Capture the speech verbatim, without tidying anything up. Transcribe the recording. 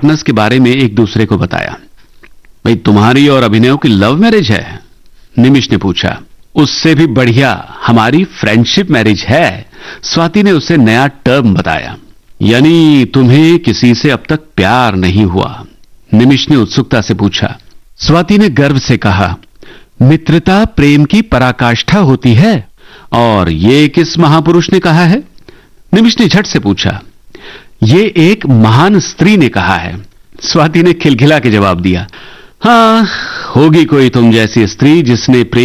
Partners के बारे में एक दूसरे को बताया। भाई तुम्हारी और अभिनव की लव मैरिज है? निमिष ने पूछा। उससे भी बढ़िया हमारी फ्रेंडशिप मैरिज है, स्वाति ने उसे नया टर्म बताया। यानी तुम्हें किसी से अब तक प्यार नहीं हुआ? निमिष ने उत्सुकता से पूछा। स्वाति ने गर्व से कहा, मित्रता प्रेम की पराकाष्ठा होती है। और ये किस महापुरुष ने कहा है? निमिष ने झट से पूछा। ये एक महान स्त्री ने कहा है, स्वाति ने खिलखिला के जवाब दिया। हाँ, होगी कोई तुम जैसी स्त्री जिसने प्रेम